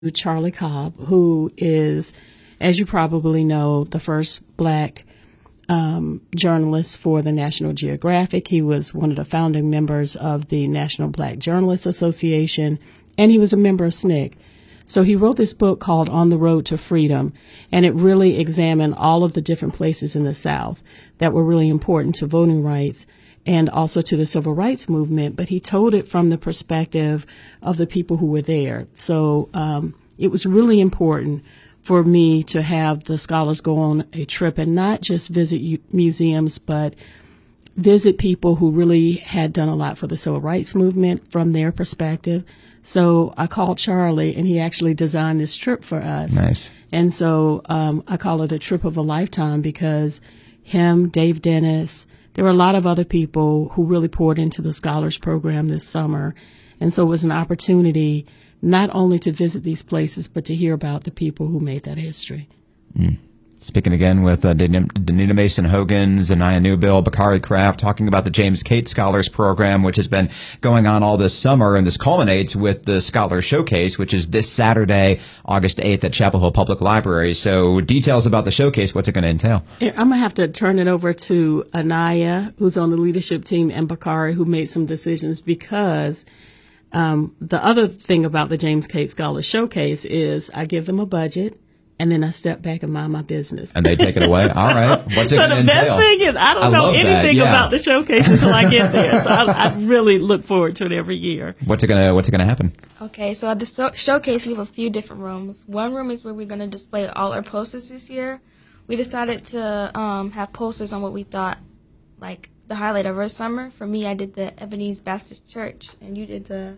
Charlie Cobb, who is, as you probably know, the first Black journalist for the National Geographic. He was one of the founding members of the National Black Journalists Association, and he was a member of SNCC. So he wrote this book called On the Road to Freedom, and it really examined all of the different places in the South that were really important to voting rights and also to the civil rights movement. But he told it from the perspective of the people who were there. So it was really important for me to have the scholars go on a trip and not just visit museums, but visit people who really had done a lot for the civil rights movement from their perspective. So I called Charlie, and he actually designed this trip for us. Nice. And so I call it a trip of a lifetime because him, Dave Dennis, there were a lot of other people who really poured into the Scholars Program this summer. And so it was an opportunity not only to visit these places, but to hear about the people who made that history. Speaking again with Danita Mason-Hogan, Zanaya Newbill, Bakari Kraft, talking about the James Cates Scholars Program, which has been going on all this summer, and this culminates with the Scholar Showcase, which is this Saturday, August 8th at Chapel Hill Public Library. So details about the showcase, what's it going to entail? I'm going to have to turn it over to Anaya, who's on the leadership team, and Bakari, who made some decisions, because the other thing about the James Cates Scholar Showcase is I give them a budget, and then I step back and mind my business. And they take it away? All right. What's it going to entail? So the best thing is I don't know anything about the showcase until I get there. So I really look forward to it every year. What's it gonna happen? Okay, so at the showcase, we have a few different rooms. One room is where we're going to display all our posters this year. We decided to have posters on what we thought, like, the highlight of our summer. For me, I did the Ebenezer Baptist Church, and you did the...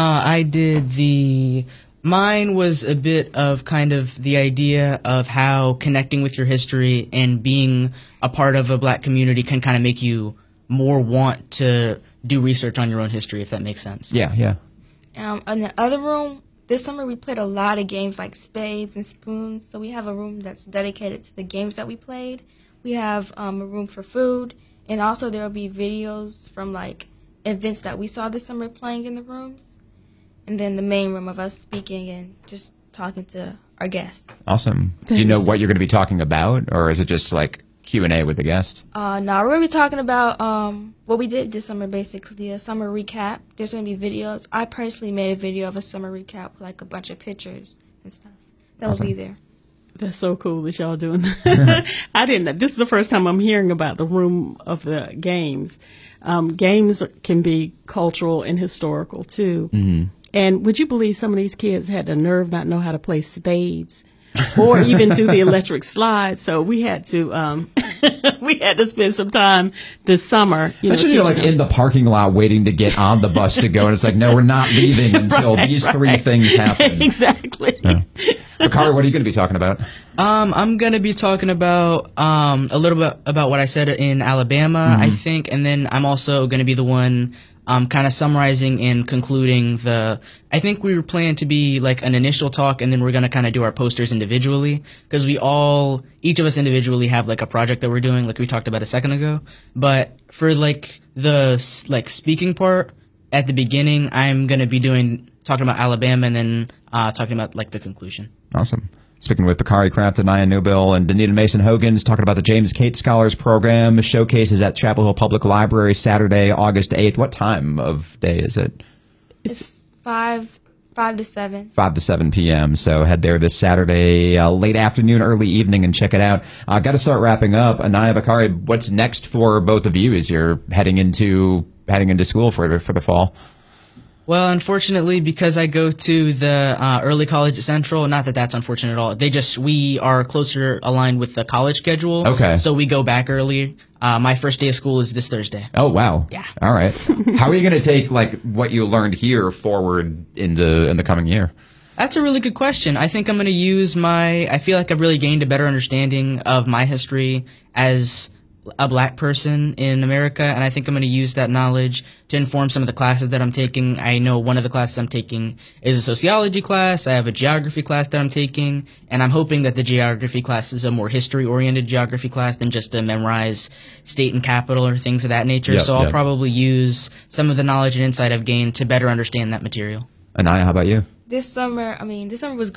Mine was a bit of kind of the idea of how connecting with your history and being a part of a Black community can kind of make you more want to do research on your own history, if that makes sense. Yeah. In the other room, this summer we played a lot of games like spades and spoons, so we have a room that's dedicated to the games that we played. We have a room for food, and also there will be videos from, like, events that we saw this summer playing in the rooms. And then the main room of us speaking and just talking to our guests. Awesome. Do you know what you're going to be talking about, or is it just like Q&A with the guests? No, we're going to be talking about what we did this summer, basically, a summer recap. There's going to be videos. I personally made a video of a summer recap with, like, a bunch of pictures and stuff. That will be there. That's so cool that y'all doing that. I didn't. This is the first time I'm hearing about the room of the games. Games can be cultural and historical, too. Mm-hmm. And would you believe some of these kids had the nerve not know how to play spades or even do the electric slide? So we had to spend some time this summer. Imagine you're like in the parking lot waiting to get on the bus to go, and it's like, no, we're not leaving until these three things happen. Exactly. Yeah. Bakari, what are you going to be talking about? I'm going to be talking about a little bit about what I said in Alabama, I think, and then I'm also going to be the one kind of summarizing and concluding I think we were planning to be like an initial talk, and then we're going to kind of do our posters individually, because each of us individually have like a project that we're doing, like we talked about a second ago. But for like the speaking part at the beginning, I'm going to be talking about Alabama, and then talking about like the conclusion. Awesome. Speaking with Bakari Kraft, Anaya Newbill, and Danita Mason-Hogan, talking about the James Cates Scholars Program. Showcase is at Chapel Hill Public Library Saturday, August 8th. What time of day is it? It's 5 to 7. 5 to 7 p.m. So head there this Saturday, late afternoon, early evening, and check it out. Got to start wrapping up. Anaya, Bakari, what's next for both of you as you're heading into school for the fall? Well, unfortunately, because I go to the early college at Central, not that that's unfortunate at all. We are closer aligned with the college schedule. Okay. So we go back early. My first day of school is this Thursday. Oh, wow. Yeah. All right. How are you going to take like what you learned here forward in the coming year? That's a really good question. I think I'm going to use I feel like I've really gained a better understanding of my history as a Black person in America, and I think I'm going to use that knowledge to inform some of the classes that I'm taking. I know one of the classes I'm taking is a sociology class. I have a geography class that I'm taking, and I'm hoping that the geography class is a more history-oriented geography class than just to memorize state and capital or things of that nature. So I'll probably use some of the knowledge and insight I've gained to better understand that material. Anaya, how about you? this summer was